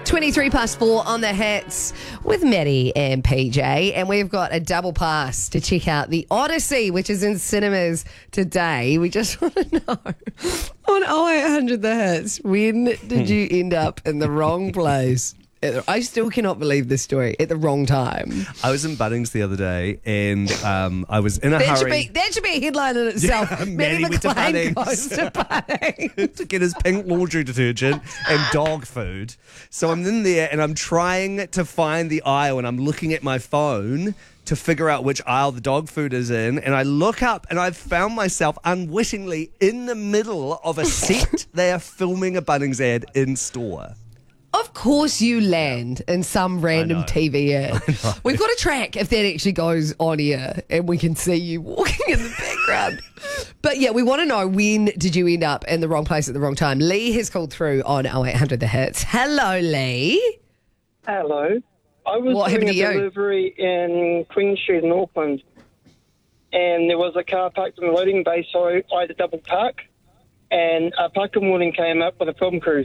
23 past 4 on the hits with Maddie and PJ. And we've got a double pass to check out The Odyssey, which is in cinemas today. We just want to know on 0800 The Hits, when did you end up in the wrong place? I still cannot believe this story. At the wrong time. I was in Bunnings the other day and I was in a hurry. That should be a headline in itself. Yeah, Maddie went to McLean Bunnings. goes to Bunnings. to get his pink laundry detergent and dog food. So I'm in there and I'm trying to find the aisle and I'm looking at my phone to figure out which aisle the dog food is in. And I look up and I've found myself unwittingly in the middle of a set. They are filming a Bunnings ad in store. Of course you land in some random TV ad. We've got a track if that actually goes on here and we can see you walking in the background. But yeah, we want to know, when did you end up in the wrong place at the wrong time? Lee has called through on 0800 The Hits. Hello, Lee. Hello. I was doing a delivery in Queen Street in Auckland, and there was a car parked in the loading bay, so I had to double park, and a parking warning came up with a film crew.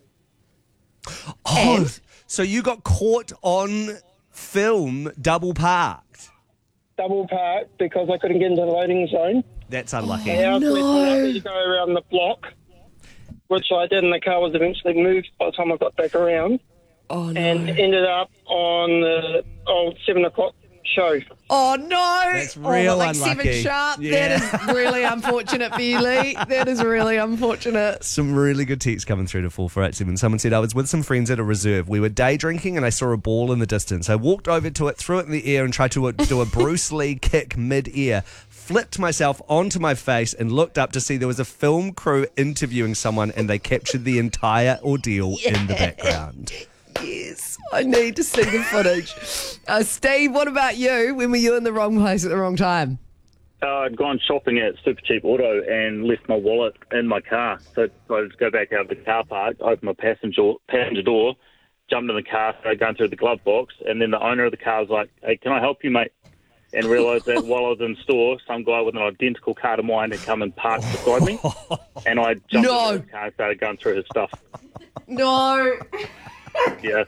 Oh, so you got caught on film double parked? Double parked because I couldn't get into the loading zone. That's unlucky. And I had to go around the block, which I did, and the car was eventually moved by the time I got back around. Oh, no. And ended up on the old 7 o'clock show. Oh, no. That's real like unlucky. 7 sharp. Yeah. That is really unfortunate for you, Lee. That is really unfortunate. Some really good texts coming through to 4487. Someone said, I was with some friends at a reserve. We were day drinking and I saw a ball in the distance. I walked over to it, threw it in the air and tried to do a Bruce Lee kick mid-air. Flipped myself onto my face and looked up to see there was a film crew interviewing someone and they captured the entire ordeal in the background. Yes, I need to see the footage. Steve, what about you? When were you in the wrong place at the wrong time? I'd gone shopping at Super Cheap Auto and left my wallet in my car. So I just go back out of the car park, open my passenger door, jumped in the car, started going through the glove box, and then the owner of the car was like, hey, can I help you, mate? And realised that while I was in store, some guy with an identical car to mine had come and parked beside me. And I jumped into his car and started going through his stuff. No. Yeah.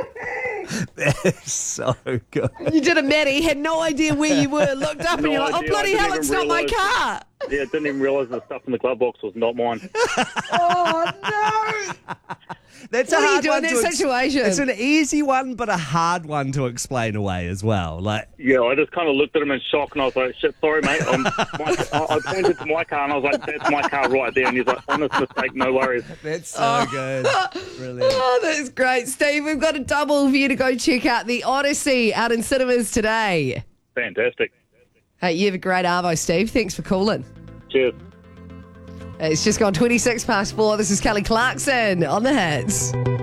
That's so good. You did a Maddie, had no idea where you were, looked up and you're like, oh, bloody hell, it's not my car. Yeah, didn't even realise the stuff in the glove box was not mine. Oh, no. That's what a are you hard doing one in to that situation? It's an easy one, but a hard one to explain away as well. Yeah, I just kind of looked at him in shock and I was like, shit, sorry, mate. I pointed to my car and I was like, that's my car right there. And he's like, honest mistake, no worries. That's so good. Brilliant. Oh, that's great. Steve, we've got a double for you to go check out The Odyssey out in cinemas today. Fantastic. Hey, you have a great arvo, Steve. Thanks for calling. Cheers. It's just gone 26 past 4. This is Kelly Clarkson on the hits.